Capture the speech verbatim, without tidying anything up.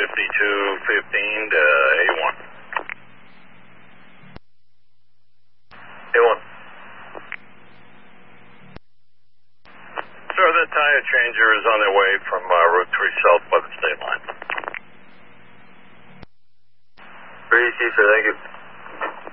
fifty-two fifteen to A one. A one. Sir, the tire changer is on their way from uh, Route three south by the state line. Pretty easy, sir. Thank you.